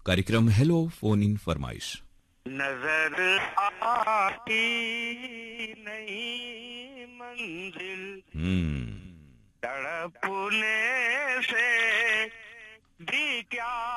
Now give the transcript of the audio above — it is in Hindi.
कार्यक्रम हेलो फोन इन फरमाइश। नजर आती नहीं मंजिल, तड़पने से भी क्या